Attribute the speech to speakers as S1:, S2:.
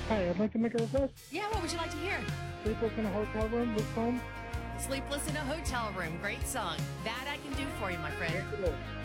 S1: Hi, I'd like to make a request.
S2: Yeah, what would you like to hear?
S1: Sleepless in a Hotel Room, Luke Combs.
S2: Sleepless in a Hotel Room. Great song. That I can do for you, my friend.
S1: Thank you.